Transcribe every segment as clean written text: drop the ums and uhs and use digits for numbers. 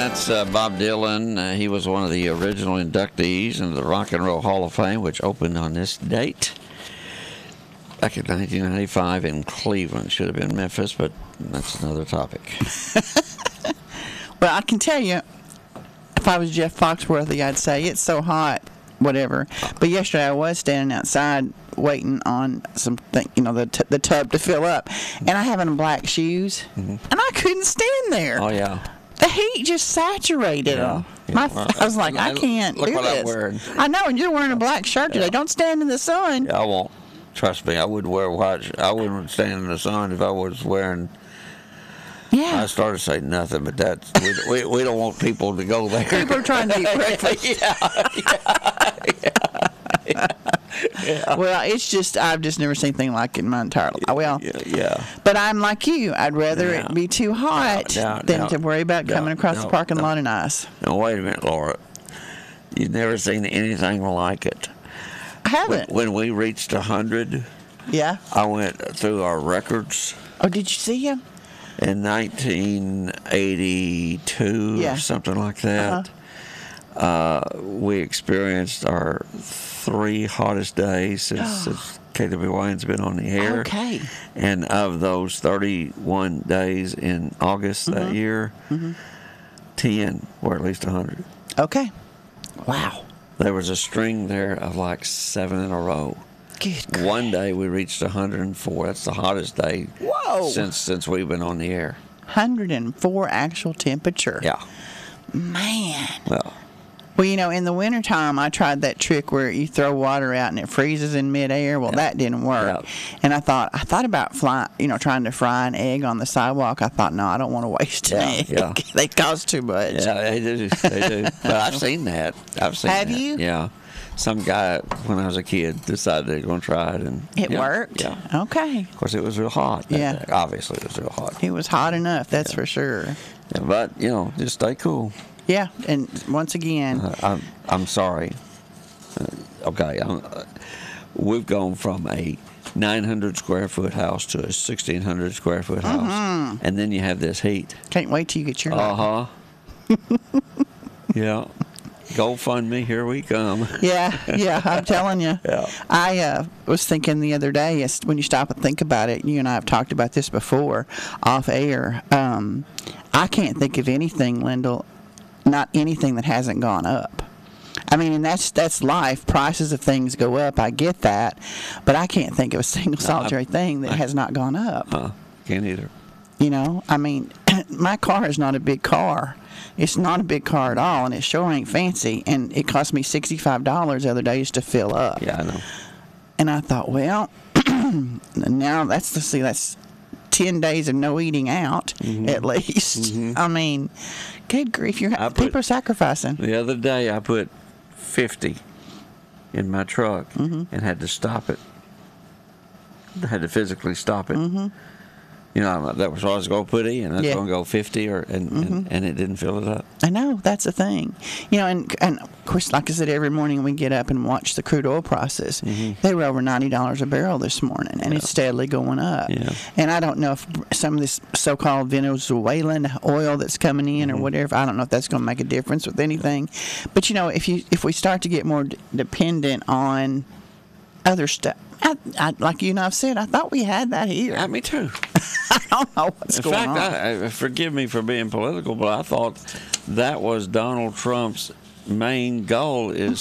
that's Bob Dylan. He was one of the original inductees into the Rock and Roll Hall of Fame, which opened on this date back in 1995 in Cleveland. Should have been Memphis, but that's another topic. Well, I can tell you, if I was Jeff Foxworthy, I'd say it's so hot, whatever. But yesterday I was standing outside waiting on something, the tub to fill up, and I have on black shoes, and I couldn't stand there. Oh yeah. The heat just saturated them. Yeah. I was like, I can't look do what this. I'm wearing. I know, and you're wearing a black shirt today. Don't stand in the sun. Yeah, I won't. Trust me, I wouldn't wear white. I wouldn't stand in the sun if I was wearing. Yeah. I started saying nothing, but that's we don't want people to go there. People are trying to eat breakfast. Yeah. Well, it's just I've just never seen anything like it in my entire life. Well, yeah. But I'm like you. I'd rather it be too hot than to worry about coming across the parking lot in ice. Now wait a minute, Laura. You've never seen anything like it. I haven't. When we reached 100, Yeah. I went through our records. Oh, did you see him? In 1982 or something like that, we experienced our 3 hottest days since KWYN's been on the air. Okay. And of those 31 days in August that year, 10 were at least 100. Okay. Wow. There was a string there of like 7 in a row. Good. One day we reached 104. That's the hottest day since we've been on the air. 104 actual temperature. Yeah. Man. Well, in the wintertime, I tried that trick where you throw water out and it freezes in midair. Well, that didn't work. Yeah. And I thought about trying to fry an egg on the sidewalk. I thought, no, I don't want to waste an egg. Yeah. They cost too much. Yeah, they do. But I've seen that. Have you? Yeah. Some guy, when I was a kid, decided they were going to try it. And It worked? Yeah. Okay. Of course, it was real hot. Yeah. Obviously, it was real hot. It was hot enough, that's for sure. Yeah, but, just stay cool. Yeah, and once again... I'm sorry. Okay, we've gone from a 900 square foot house to a 1,600 square foot house, and then you have this heat. Can't wait till you get your... Yeah. GoFundMe, here we come. Yeah, I'm telling you. Yeah. I was thinking the other day, when you stop and think about it, you and I have talked about this before off air. I can't think of anything, Lyndall, not anything that hasn't gone up. I mean, and that's life. Prices of things go up. I get that, but I can't think of a single solitary thing that has not gone up. Can't either. I mean, my car is not a big car. It's not a big car at all, and it sure ain't fancy. And it cost me $65 the other day just to fill up. Yeah, I know. And I thought, well, now that's 10 days of no eating out at least. I mean, good grief, people are sacrificing. The other day, I put 50 in my truck and had to stop it. I had to physically stop it. That was what I was going to put in. I was going to go 50, and it didn't fill it up. I know, that's the thing. And of course, like I said, every morning we get up and watch the crude oil prices. They were over $90 a barrel this morning, and it's steadily going up. Yeah. And I don't know if some of this so-called Venezuelan oil that's coming in or whatever, I don't know if that's going to make a difference with anything. But, if we start to get more dependent on other stuff, like I've said, I thought we had that here. Me too. I don't know what's going on. In fact, forgive me for being political, but I thought that was Donald Trump's main goal. Is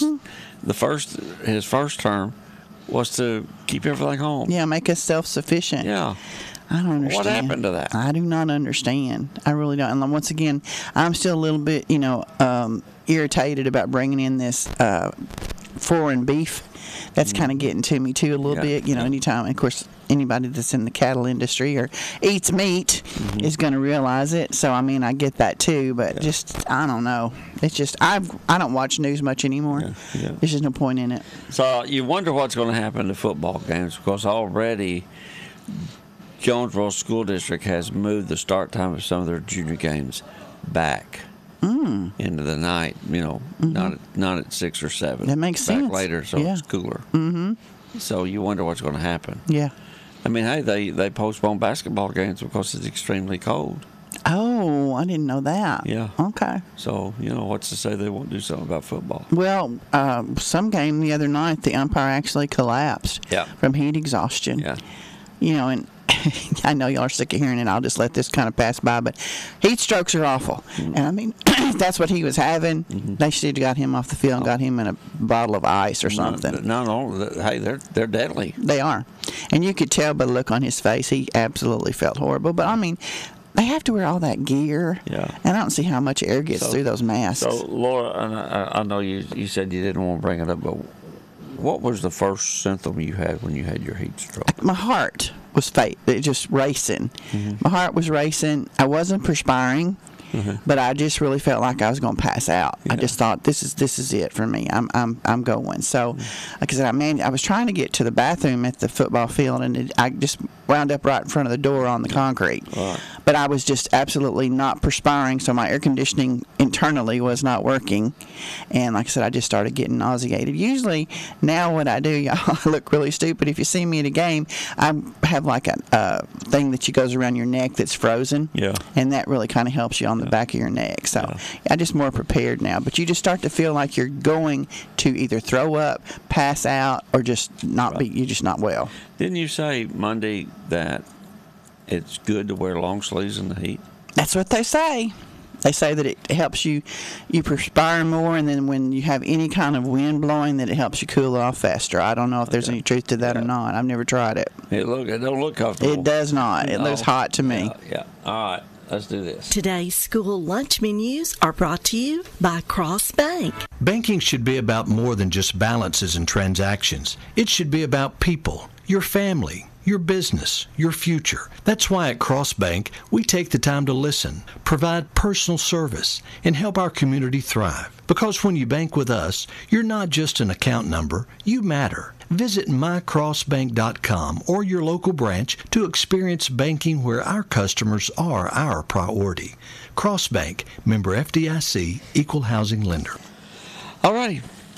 his first term was to keep everything home. Yeah, make us self-sufficient. Yeah. I don't understand. What happened to that? I do not understand. I really don't. And once again, I'm still a little bit, irritated about bringing in this foreign beef. That's kind of getting to me too a little bit. Anytime, of course, anybody that's in the cattle industry or eats meat is going to realize it. So I get that too. But just I don't know. It's just I don't watch news much anymore. There's just no point in it. So you wonder what's going to happen to football games because already Jonesboro School District has moved the start time of some of their junior games back. Into the night, not at 6 or 7. That makes sense. Back later, so it's cooler. So you wonder what's going to happen. Yeah. I mean, hey, they postpone basketball games because it's extremely cold. Oh, I didn't know that. Yeah. Okay. So, what's to say they won't do something about football? Well, some game the other night, the umpire actually collapsed from heat exhaustion. Yeah. And I know y'all are sick of hearing it. I'll just let this kind of pass by, but heat strokes are awful. Mm-hmm. And I mean, if that's what he was having, they should have got him off the field and got him in a bottle of ice or something. No, hey, they're deadly. They are. And you could tell by the look on his face, he absolutely felt horrible. But I mean, they have to wear all that gear. Yeah. And I don't see how much air gets through those masks. So, Laura, and I know you said you didn't want to bring it up, but what was the first symptom you had when you had your heat stroke? My heart was just racing. Mm-hmm. My heart was racing. I wasn't perspiring, but I just really felt like I was going to pass out. Yeah. I just thought this is it for me. I'm going. So, like I said, I was trying to get to the bathroom at the football field, and I just wound up right in front of the door on the concrete. Right. But I was just absolutely not perspiring, so my air conditioning internally was not working. And like I said, I just started getting nauseated. Usually, now what I do, y'all, I look really stupid. If you see me at a game, I have like a thing that goes around your neck that's frozen. Yeah. And that really kind of helps you on the back of your neck. So I'm just more prepared now. But you just start to feel like you're going to either throw up, pass out, or just not be. You're just not well. Didn't you say Monday that it's good to wear long sleeves in the heat? That's what they say. They say that it helps you perspire more, and then when you have any kind of wind blowing, that it helps you cool off faster. I don't know if there's any truth to that or not. I've never tried it. It don't look comfortable. It does not. It looks hot to me. Yeah. All right. Let's do this. Today's school lunch menus are brought to you by Cross Bank. Banking should be about more than just balances and transactions. It should be about people, your family, your business, your future. That's why at Cross Bank, we take the time to listen, provide personal service, and help our community thrive. Because when you bank with us, you're not just an account number, you matter. Visit mycrossbank.com or your local branch to experience banking where our customers are our priority. Cross Bank, member FDIC, equal housing lender. All righty.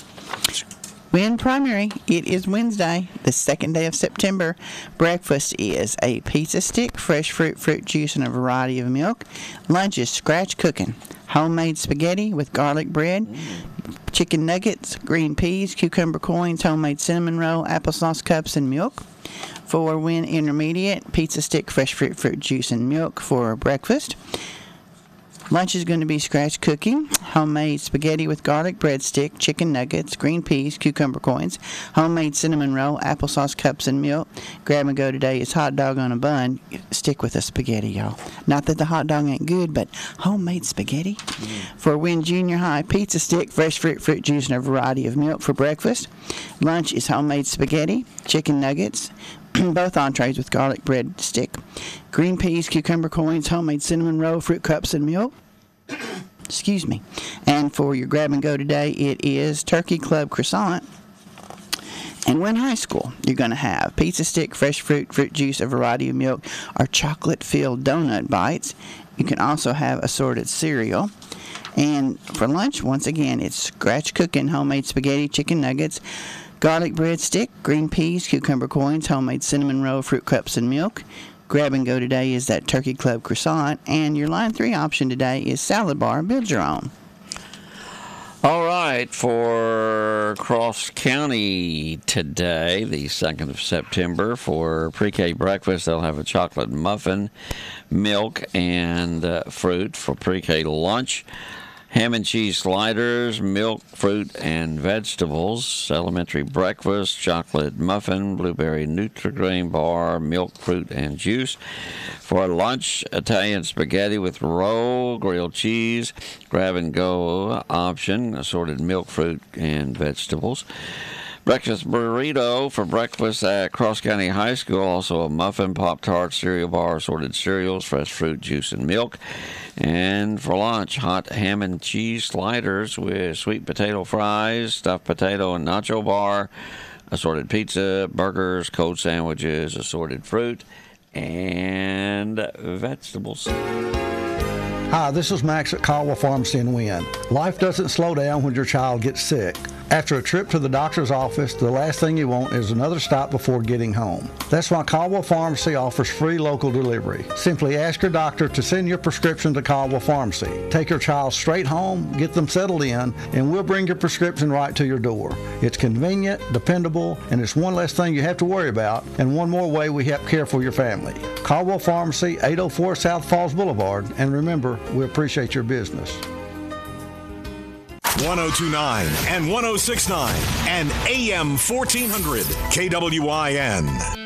Win primary. It is Wednesday, the second day of September. Breakfast is a pizza stick, fresh fruit juice, and a variety of milk. Lunch is scratch cooking, homemade spaghetti with garlic bread, chicken nuggets, green peas, cucumber coins, homemade cinnamon roll, applesauce cups, and milk. For Win intermediate, pizza stick, fresh fruit juice, and milk for breakfast. Lunch is going to be scratch cooking, homemade spaghetti with garlic breadstick, chicken nuggets, green peas, cucumber coins, homemade cinnamon roll, applesauce cups, and milk. Grab and go today is hot dog on a bun. Stick with the spaghetti, y'all. Not that the hot dog ain't good, but homemade spaghetti. For Win Junior High, pizza stick, fresh fruit juice, and a variety of milk for breakfast. Lunch is homemade spaghetti, chicken nuggets, both entrees with garlic bread stick, green peas, cucumber coins, homemade cinnamon roll, fruit cups, and milk. Excuse me. And for your grab and go today, it is Turkey Club croissant. And Win High School, you're going to have pizza stick, fresh fruit juice, a variety of milk, or chocolate-filled donut bites. You can also have assorted cereal. And for lunch, once again, it's scratch cooking, homemade spaghetti, chicken nuggets, garlic bread stick, green peas, cucumber coins, homemade cinnamon roll, fruit cups, and milk. Grab and go today is that Turkey Club croissant. And your line 3 option today is salad bar. Build your own. All right, for Cross County today, the 2nd of September, for pre-K breakfast, they'll have a chocolate muffin, milk, and fruit. For pre-K lunch, ham and cheese sliders, milk, fruit, and vegetables. Elementary breakfast, chocolate muffin, blueberry Nutri-Grain bar, milk, fruit, and juice. For lunch, Italian spaghetti with roll, grilled cheese, grab-and-go option, assorted milk, fruit, and vegetables. Breakfast burrito for breakfast at Cross County High School. Also a muffin, Pop-Tart, cereal bar, assorted cereals, fresh fruit, juice, and milk. And for lunch, hot ham and cheese sliders with sweet potato fries, stuffed potato and nacho bar, assorted pizza, burgers, cold sandwiches, assorted fruit, and vegetables. Hi, this is Max at Caldwell Pharmacy in Wynn. Life doesn't slow down when your child gets sick. After a trip to the doctor's office, the last thing you want is another stop before getting home. That's why Caldwell Pharmacy offers free local delivery. Simply ask your doctor to send your prescription to Caldwell Pharmacy. Take your child straight home, get them settled in, and we'll bring your prescription right to your door. It's convenient, dependable, and it's one less thing you have to worry about, and one more way we help care for your family. Caldwell Pharmacy, 804 South Falls Boulevard, and remember, we appreciate your business. 1029 and 1069 and AM 1400 KWIN.